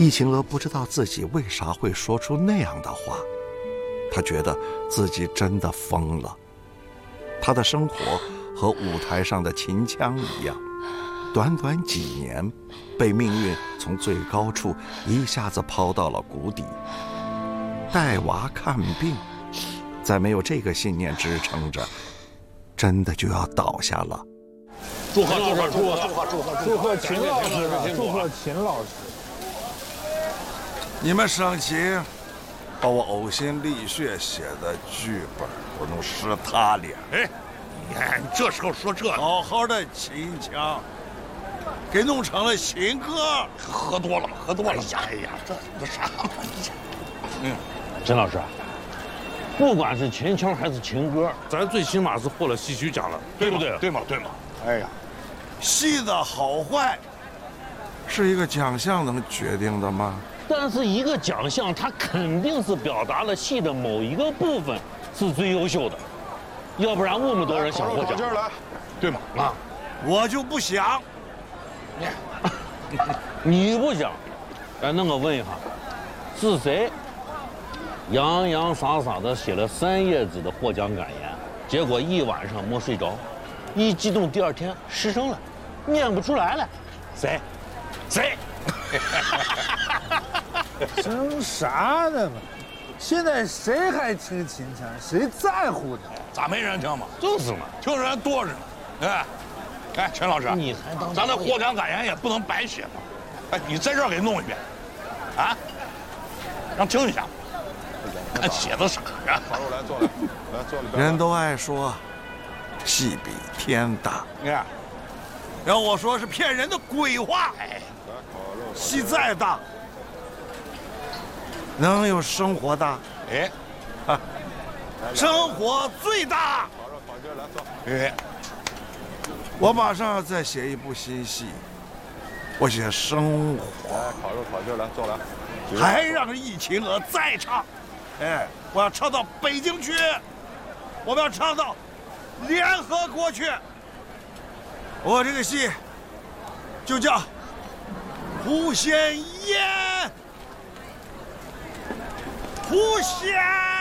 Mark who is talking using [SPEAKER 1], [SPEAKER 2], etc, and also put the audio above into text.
[SPEAKER 1] 易秦娥不知道自己为啥会说出那样的话，她觉得自己真的疯了。她的生活和舞台上的秦腔一样，短短几年，被命运从最高处一下子抛到了谷底。带娃看病，再没有这个信念支撑着，真的就要倒下了。
[SPEAKER 2] 祝贺秦老师，
[SPEAKER 3] 祝贺秦老师。
[SPEAKER 1] 你们省亲，把我呕心沥血写的剧本我弄湿塌脸。
[SPEAKER 2] 哎，你看这时候说这
[SPEAKER 1] 好好的秦腔，给弄成了秦歌。
[SPEAKER 2] 喝多了。哎呀，这啥玩意？
[SPEAKER 4] 陈老师，不管是秦腔还是秦歌，
[SPEAKER 5] 咱最起码是获了戏曲奖了，
[SPEAKER 2] 对不
[SPEAKER 5] 对？
[SPEAKER 2] 对嘛。
[SPEAKER 1] 哎呀，戏的好坏，是一个奖项能决定的吗？
[SPEAKER 4] 但是一个奖项，它肯定是表达了戏的某一个部分是最优秀的，要不然那么多人想获奖，
[SPEAKER 2] 对吗？
[SPEAKER 4] 啊，
[SPEAKER 1] 我就不想。
[SPEAKER 4] 你不想？哎，那我问一下，是谁洋洋洒洒的写了3页纸的获奖感言，结果一晚上没睡着，一激动第2天失声了，念不出来了？谁？
[SPEAKER 3] 生啥的嘛？现在谁还听秦腔？谁在乎他？
[SPEAKER 2] 咋没人听嘛？
[SPEAKER 4] 就是嘛，
[SPEAKER 2] 听人多着呢。哎，陈老师，
[SPEAKER 4] 你还当
[SPEAKER 2] 咱的获奖感言也不能白写嘛。哎，你在这儿给弄一遍，啊，让听一下，看写的啥呀？
[SPEAKER 6] 来坐来，
[SPEAKER 1] 人都爱说，戏比天大。
[SPEAKER 2] 你看，
[SPEAKER 1] 要我说是骗人的鬼话。戏再大，能有生活大？生活最大。我马上要再写一部新戏，我写生活。
[SPEAKER 6] 烤肉炒鸡来，坐来。
[SPEAKER 1] 还让易秦娥再唱，我要唱到北京去，我们要唱到联合国去。我这个戏就叫《狐仙宴》，狐仙。